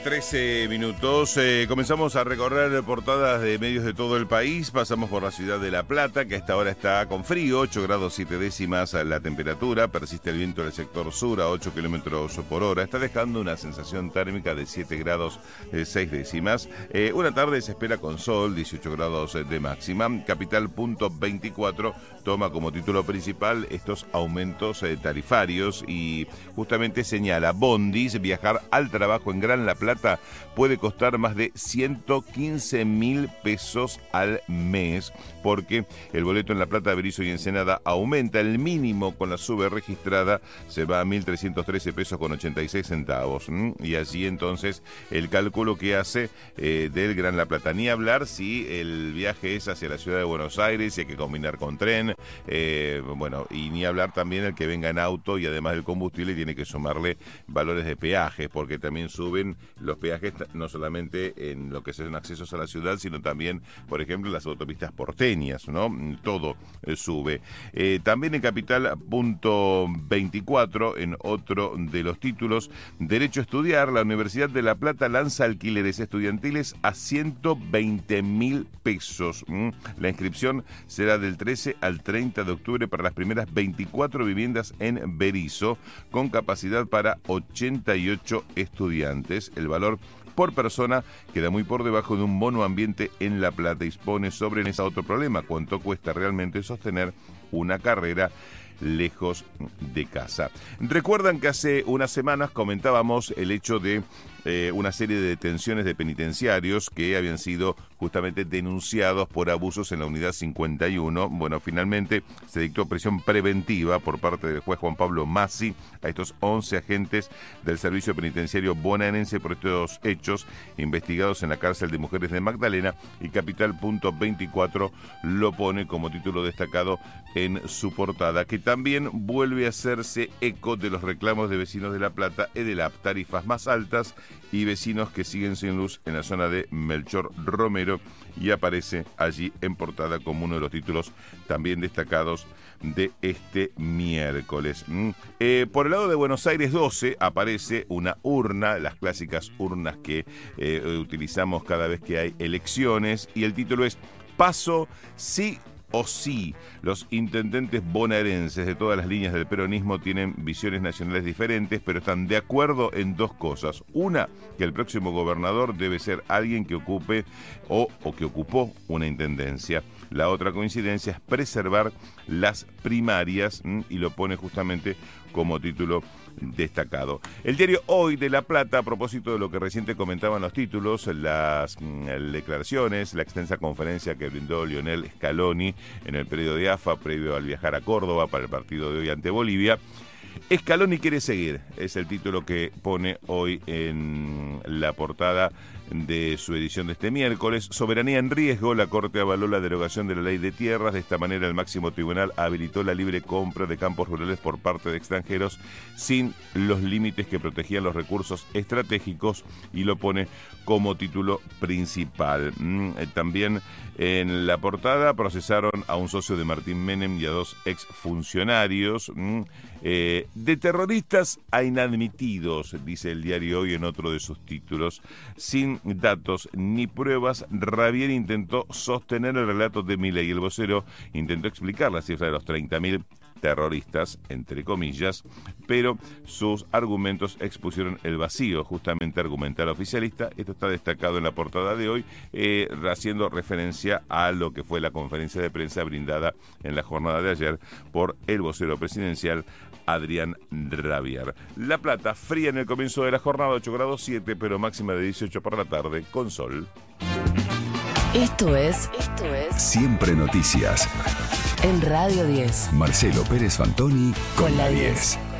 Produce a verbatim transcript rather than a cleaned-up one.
trece minutos, eh, comenzamos a recorrer portadas de medios de todo el país, pasamos por la ciudad de La Plata, que a esta hora está con frío, ocho grados siete décimas la temperatura, persiste el viento del sector sur a ocho kilómetros por hora, está dejando una sensación térmica de siete grados seis décimas, eh, una tarde se espera con sol, dieciocho grados de máxima, Capital punto veinticuatro toma como título principal estos aumentos eh, tarifarios y justamente señala, bondis, viajar al trabajo en Gran La Plata puede costar más de ciento quince mil pesos al mes, porque el boleto en La Plata, Berisso y Ensenada aumenta. El mínimo con la sube registrada se va a mil trescientos trece pesos con ochenta y seis centavos. ¿Mm? Y allí entonces el cálculo que hace eh, del Gran La Plata. Ni hablar si el viaje es hacia la ciudad de Buenos Aires, si hay que combinar con tren, eh, bueno, y ni hablar también el que venga en auto y además del combustible tiene que sumarle valores de peajes, porque también suben los peajes no solamente en lo que son accesos a la ciudad, sino también, por ejemplo, las autopistas porteñas, ¿no? Todo eh, sube. Eh, también en Capital punto veinticuatro, en otro de los títulos, Derecho a estudiar, la Universidad de La Plata lanza alquileres estudiantiles a ciento veinte mil pesos. ¿Mm? La inscripción será del trece al treinta de octubre para las primeras veinticuatro viviendas en Berisso, con capacidad para ochenta y ocho estudiantes. El valor por persona queda muy por debajo de un bono ambiente en La Plata y pone sobre ese otro problema, cuánto cuesta realmente sostener una carrera lejos de casa. Recuerdan que hace unas semanas comentábamos el hecho de eh, una serie de detenciones de penitenciarios que habían sido justamente denunciados por abusos en la unidad cincuenta y uno. Bueno, finalmente se dictó prisión preventiva por parte del juez Juan Pablo Massi a estos once agentes del servicio penitenciario bonaerense por estos hechos investigados en la cárcel de mujeres de Magdalena, y Capital punto veinticuatro lo pone como título destacado en su portada, que también vuelve a hacerse eco de los reclamos de vecinos de La Plata y de las tarifas más altas y vecinos que siguen sin luz en la zona de Melchor Romero, y aparece allí en portada como uno de los títulos también destacados de este miércoles. Mm. Eh, por el lado de Buenos Aires doce aparece una urna, las clásicas urnas que eh, utilizamos cada vez que hay elecciones, y el título es Paso sí o sí. Los intendentes bonaerenses de todas las líneas del peronismo tienen visiones nacionales diferentes, pero están de acuerdo en dos cosas. Una, que el próximo gobernador debe ser alguien que ocupe o, o que ocupó una intendencia. La otra coincidencia es preservar las primarias, ¿m? Y lo pone justamente como título destacado. El diario Hoy de La Plata, a propósito de lo que reciente comentaban los títulos, las mm, declaraciones, la extensa conferencia que brindó Lionel Scaloni en el periodo de A F A previo al viajar a Córdoba para el partido de hoy ante Bolivia. Scaloni quiere seguir, es el título que pone hoy en la portada de su edición de este miércoles. Soberanía en riesgo, la Corte avaló la derogación de la ley de tierras. De esta manera el máximo tribunal habilitó la libre compra de campos rurales por parte de extranjeros sin los límites que protegían los recursos estratégicos, y lo pone como título principal. Mm, también en la portada procesaron a un socio de Martín Menem y a dos exfuncionarios. Mm, eh, de terroristas a inadmitidos, dice el diario Hoy en otro de sus títulos. Sin datos ni pruebas, Rabier intentó sostener el relato de Milei. El vocero intentó explicar la cifra de los treinta mil terroristas, entre comillas, pero sus argumentos expusieron el vacío, justamente argumental oficialista. Esto está destacado en la portada de hoy, eh, haciendo referencia a lo que fue la conferencia de prensa brindada en la jornada de ayer por el vocero presidencial, Adrián Rabier. La Plata, fría en el comienzo de la jornada, ocho grados siete, pero máxima de dieciocho para la tarde, con sol. Esto es, esto es Siempre Noticias. En Radio diez. Marcelo Pérez Fantoni con, con la diez.